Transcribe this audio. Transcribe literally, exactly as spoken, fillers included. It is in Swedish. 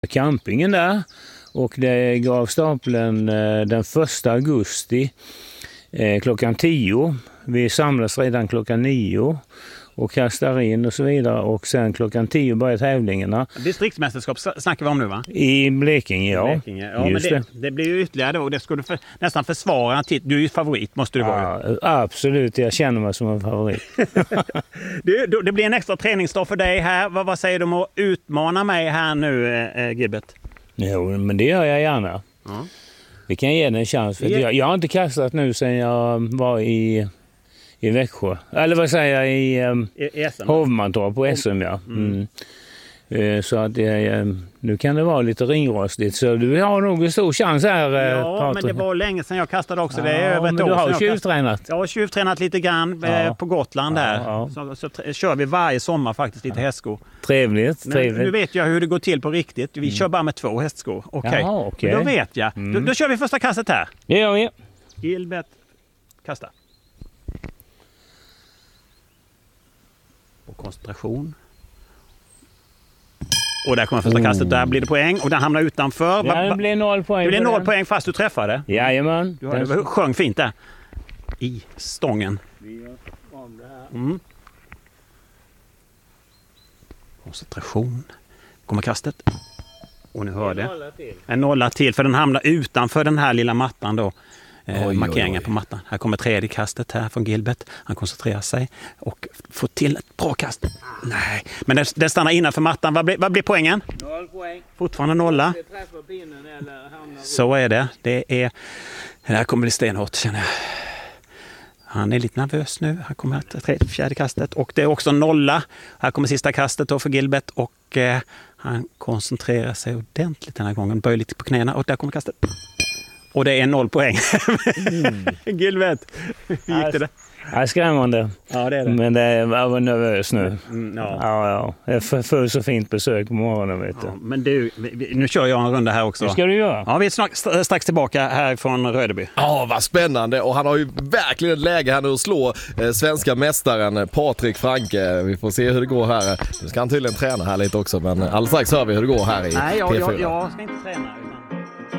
campingen där och det gav stapeln eh, den första augusti eh, klockan tio. Vi samlas redan klockan nio och kastar in och så vidare och sen klockan tio börjar tävlingarna. Distriktsmästerskap snackar vi om nu, va? I Blekinge, ja. Blekinge. Ja, men det, det. det blir ju ytterligare då och det ska du för, nästan försvara. Du är ju favorit, måste du vara. Ja, absolut, jag känner mig som en favorit. det, det blir en extra träningsdag för dig här. Vad, vad säger du om att utmana mig här nu, eh, Gilbert? Jo, men det gör jag gärna. Ja. Vi kan ge den en chans. För jag, jag har inte kastat nu sedan jag var i... I Växjö. Eller vad säger jag? I, um, I, i Hovmantorp på S M, ja. Mm. Mm. Så att det, nu kan det vara lite ringrostigt. Så du har nog en stor chans här, ja, Patrik. Men det var länge sedan jag kastade också. Ja, det är över ett men år du har jag tjuvtränat. Jag har tjuvtränat lite grann ja. eh, på Gotland där. Ja, ja. Så, så t- kör vi varje sommar faktiskt lite ja. hästskor. Trevligt, men trevligt. Nu vet jag hur det går till på riktigt. Vi mm. kör bara med två hästskor. Okej, okay. okay. Då vet jag. Mm. Då, då kör vi första kastet här. Det gör vi. Gilbert, kasta. Och koncentration. Och där kommer första oh. kastet, där blir det poäng och den hamnar utanför. Ja, det blir noll poäng. Det blir noll poäng fast du träffade. Jajamän. Du har, sjöng fint där. I stången. Vi gör om det här. Mm. Koncentration. Kommer kastet. Och nu hör det. En nolla till för den hamnar utanför den här lilla mattan då. Eh, oj, markeringen oj, oj. på mattan. Här kommer tredje kastet här från Gilbert. Han koncentrerar sig och får till ett bra kast. Nej, men det, det stannar innanför mattan. Vad blir, vad blir poängen? Noll poäng. Fortfarande nolla. Så är det. Det är det här kommer bli stenhårt, känner jag. Han är lite nervös nu. Här kommer tredje, fjärde kastet och det är också nolla. Här kommer sista kastet då för Gilbert och eh, han koncentrerar sig ordentligt den här gången. Böjer lite på knäna och där kommer kastet. Och det är noll poäng. Mm. Gilbert, hur gick det där? Ja, skrämmande. Ja, det är det. Men det är, jag var nervös nu. Mm, ja. Ja, ja. Det är för så fint besök på morgonen, vet du. Ja, men du, nu kör jag en runda här också. Det ska du göra. Ja, vi är strax, strax tillbaka här från Rödeby. Ja, vad spännande. Och han har ju verkligen ett läge här nu att slå eh, svenska mästaren Patrik Franke. Vi får se hur det går här. Nu ska han tydligen träna här lite också, men alldeles strax hör vi hur det går här i Nej, jag, P fyra. jag, jag ska inte träna.